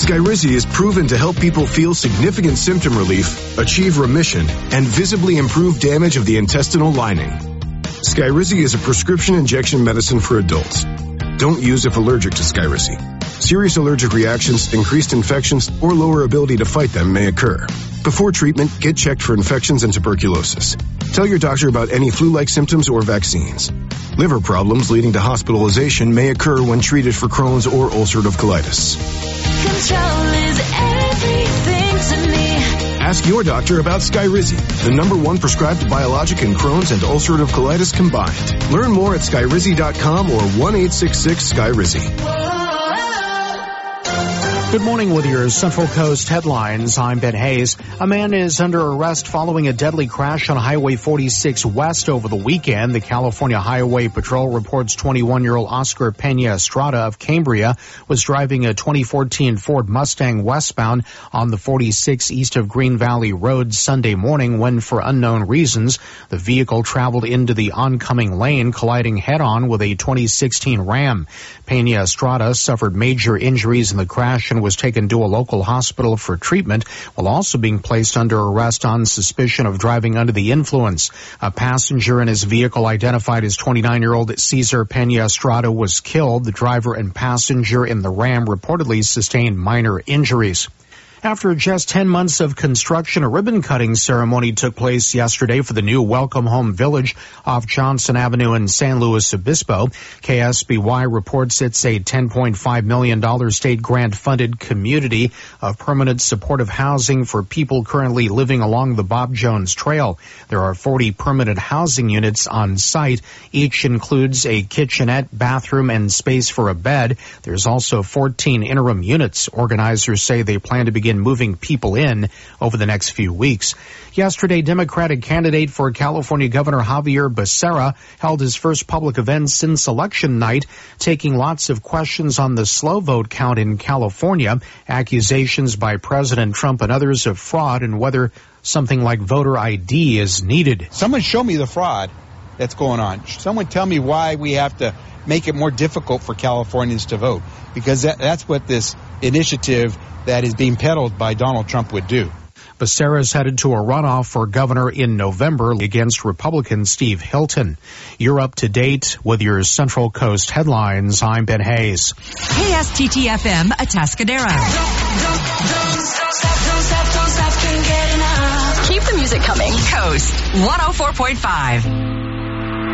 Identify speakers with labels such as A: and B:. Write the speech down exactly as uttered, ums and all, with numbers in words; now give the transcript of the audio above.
A: Skyrizi is proven to help people feel significant symptom relief, achieve remission, and visibly improve damage of the intestinal lining. Skyrizi is a prescription injection medicine for adults. Don't use if allergic to Skyrizi. Serious allergic reactions, increased infections, or lower ability to fight them may occur. Before treatment, get checked for infections and tuberculosis. Tell your doctor about any flu-like symptoms or vaccines. Liver problems leading to hospitalization may occur when treated for Crohn's or ulcerative colitis.
B: Control is everything to me.
A: Ask your doctor about Skyrizi, the number one prescribed biologic in Crohn's and ulcerative colitis combined. Learn more at skyrizi dot com or one eight six six Skyrizi.
C: Good morning with your Central Coast headlines. I'm Ben Hayes. A man is under arrest following a deadly crash on Highway forty-six West over the weekend. The California Highway Patrol reports twenty-one-year-old Oscar Pena Estrada of Cambria was driving a twenty fourteen Ford Mustang westbound on the forty-six east of Green Valley Road Sunday morning when, for unknown reasons, the vehicle traveled into the oncoming lane, colliding head-on with a twenty sixteen Ram. Pena Estrada suffered major injuries in the crash and was taken to a local hospital for treatment while also being placed under arrest on suspicion of driving under the influence. A passenger in his vehicle identified as twenty-nine-year-old Cesar Pena Estrada was killed. The driver and passenger in the Ram reportedly sustained minor injuries. After just ten months of construction, a ribbon-cutting ceremony took place yesterday for the new Welcome Home Village off Johnson Avenue in San Luis Obispo. K S B Y reports it's a ten point five million dollars state grant-funded community of permanent supportive housing for people currently living along the Bob Jones Trail. There are forty permanent housing units on site. Each includes a kitchenette, bathroom, and space for a bed. There's also fourteen interim units. Organizers say they plan to begin moving people in over the next few weeks. Yesterday, Democratic candidate for California Governor Javier Becerra held his first public event since election night, taking lots of questions on the slow vote count in California, accusations by President Trump and others of fraud, and whether something like voter I D is needed.
D: Someone show me the fraud that's going on. Someone tell me why we have to make it more difficult for Californians to vote, because that, that's what this initiative that is being peddled by Donald Trump would do.
C: Becerra is headed to a runoff for governor in November against Republican Steve Hilton. You're up to date with your Central Coast headlines. I'm Ben Hayes.
E: K S T T F M, Atascadero.
B: Keep the music coming.
E: Coast one oh four point five.